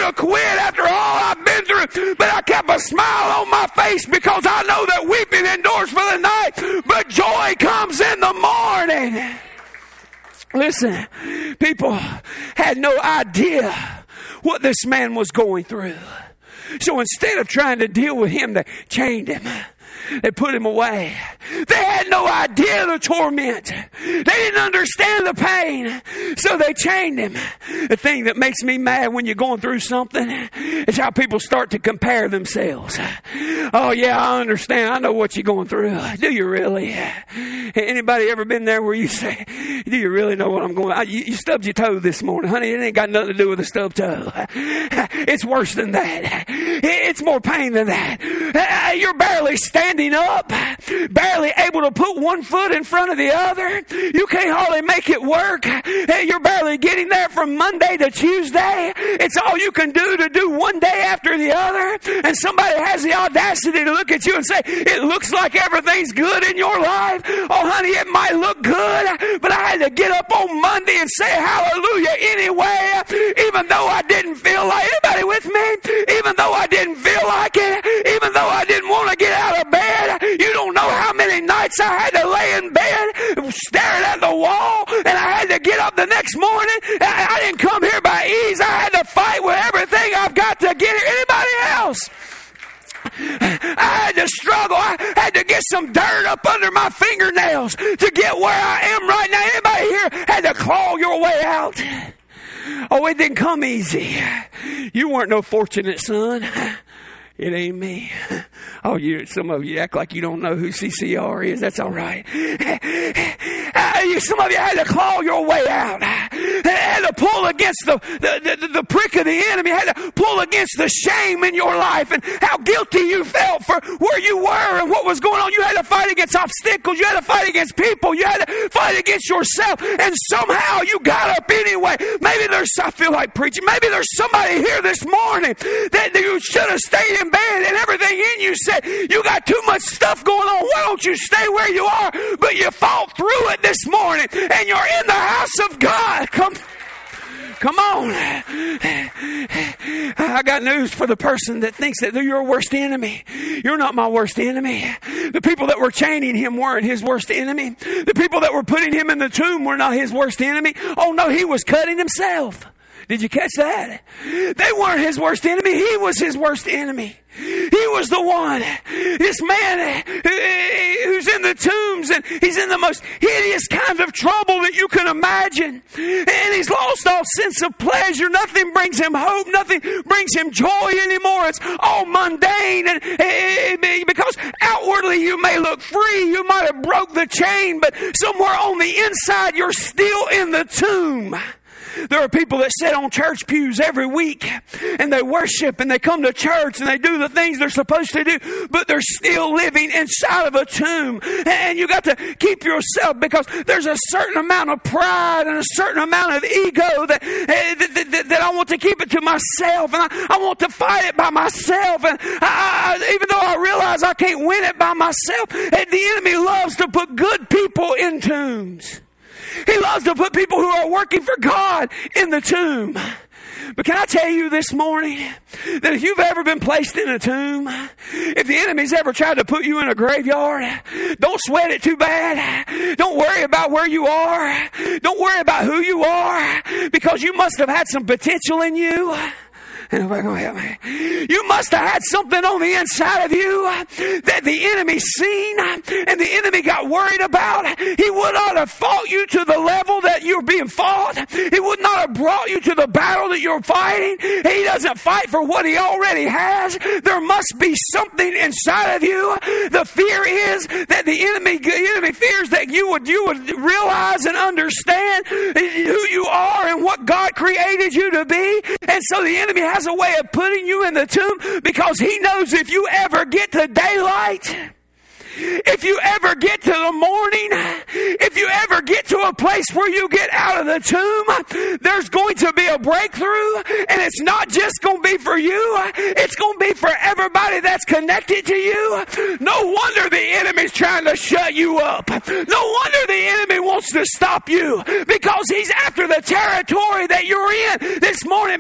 to quit after all I've been through. But I kept a smile on my face because I know that weeping endures for the night, but joy comes in the morning. Listen, people had no idea what this man was going through. So instead of trying to deal with him, they chained him. They put him away. They had no idea the torment. They didn't understand the pain. So they chained him. The thing that makes me mad when you're going through something is how people start to compare themselves. Oh yeah, I understand. I know what you're going through. Do you really? Anybody ever been there where you say, do you really know what I'm going through? You stubbed your toe this morning. Honey, it ain't got nothing to do with a stubbed toe. It's worse than that. It's more pain than that. You're barely standing up, barely able to put one foot in front of the other. You can't hardly make it work. You're barely getting there from Monday to Tuesday. It's all you can do to do one day after the other. And somebody has the audacity to look at you and say, it looks like everything's good in your life. Oh, honey, it might look good, but I had to get up on Monday and say hallelujah anyway, even though I didn't feel like, anybody with me? Even though I didn't feel like it, even though I didn't want to get out of bed. You don't know how many nights I had to lay in bed staring at the wall, and I had to get up the next morning. I didn't come here by ease. I had to fight with everything I've got to get here. Anybody else? I had to struggle. I had to get some dirt up under my fingernails to get where I am right now. Anybody here had to claw your way out? Oh, it didn't come easy. You weren't no fortunate son. It ain't me. Oh, some of you act like you don't know who CCR is. That's all right. Some of you had to claw your way out. Had to pull against the prick of the enemy. Had to pull against the shame in your life and how guilty you felt for where you were and what was going on. You had to fight against obstacles. You had to fight against people. You had to fight against yourself. And somehow you got up anyway. Maybe I feel like preaching. Maybe there's somebody here this morning that you should have stayed in bed and everything in you said, you got too much stuff going on. Why don't you stay where you are? But you fought through it this morning and you're in the house of God. Come on. I got news for the person that thinks that they're your worst enemy. You're not my worst enemy. The people that were chaining him weren't his worst enemy. The people that were putting him in the tomb were not his worst enemy. Oh no, he was cutting himself. Did you catch that? They weren't his worst enemy. He was his worst enemy. He was the one. This man who's in the tombs and he's in the most hideous kind of trouble that you can imagine. And he's lost all sense of pleasure. Nothing brings him hope. Nothing brings him joy anymore. It's all mundane. And because outwardly you may look free. You might have broke the chain, but somewhere on the inside you're still in the tomb. There are people that sit on church pews every week and they worship and they come to church and they do the things they're supposed to do, but they're still living inside of a tomb. And you got to keep yourself, because there's a certain amount of pride and a certain amount of ego that I want to keep it to myself, and I want to fight it by myself. And even though I realize I can't win it by myself, the enemy loves to put good people in tombs. He loves to put people who are working for God in the tomb. But can I tell you this morning that if you've ever been placed in a tomb, if the enemy's ever tried to put you in a graveyard, don't sweat it too bad. Don't worry about where you are. Don't worry about who you are, because you must have had some potential in you. You must have had something on the inside of you that the enemy seen and the enemy got worried about. He would not have fought you to the level that you're being fought. He would not have brought you to the battle that you're fighting. He doesn't fight for what he already has. There must be something inside of you. The fear is that the enemy fears that you would realize and understand who you are and what God created you to be. And so the enemy has a way of putting you in the tomb, because he knows if you ever get to daylight, if you ever get to the morning, if you ever get to a place where you get out of the tomb, there's going to be a breakthrough. And it's not just going to be for you. It's going to be for everybody that's connected to you. No wonder the enemy's trying to shut you up. No wonder the enemy wants to stop you, because he's after the territory that you're in this morning.